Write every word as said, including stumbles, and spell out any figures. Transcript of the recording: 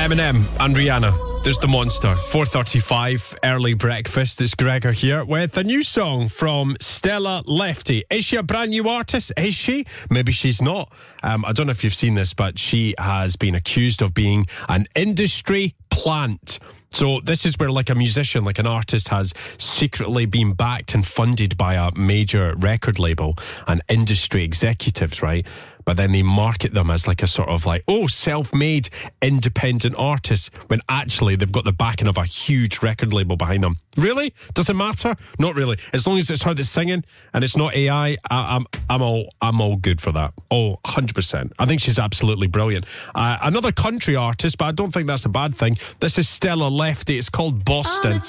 Eminem and Rihanna. There's the monster. four thirty-five, early breakfast. It's Gregor here with a new song from Stella Lefty. Is she a brand new artist? Is she? Maybe she's not. Um, I don't know if you've seen this, but she has been accused of being an industry plant. So this is where like a musician, like an artist has secretly been backed and funded by a major record label and industry executives, right? But then they market them as like a sort of like, oh, self-made independent artists, when actually they've got the backing of a huge record label behind them. Really? Does it matter? Not really. As long as it's her that's singing and it's not A I, I I'm I'm all I'm all good for that. Oh, one hundred percent. I think she's absolutely brilliant. Uh, another country artist, but I don't think that's a bad thing. This is Stella Lefty. It's called Boston.